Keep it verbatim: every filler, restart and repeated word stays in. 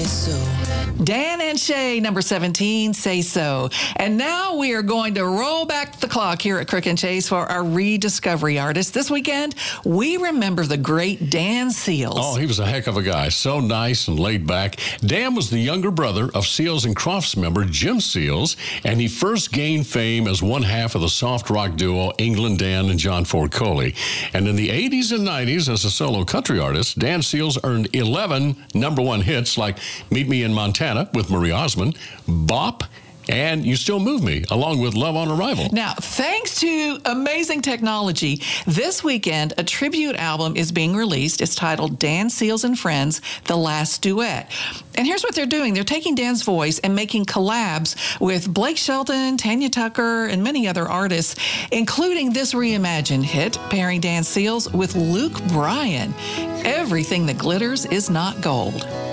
Dan and Shay, number seventeen, Say So. And now we are going to roll back the clock here at Crook and Chase for our rediscovery artist. This weekend, we remember the great Dan Seals. Oh, he was a heck of a guy. So nice and laid back. Dan was the younger brother of Seals and Crofts member Jim Seals, and he first gained fame as one half of the soft rock duo England Dan and John Ford Coley. And in the eighties and nineties, as a solo country artist, Dan Seals earned eleven number one hits like Meet Me in Montana with Marie Osmond, Bop, and You Still Move Me, along with Love on Arrival. Now, thanks to amazing technology, this weekend, a tribute album is being released. It's titled Dan Seals and Friends, The Last Duet. And here's what they're doing. They're taking Dan's voice and making collabs with Blake Shelton, Tanya Tucker, and many other artists, including this reimagined hit, pairing Dan Seals with Luke Bryan. Everything that glitters is not gold.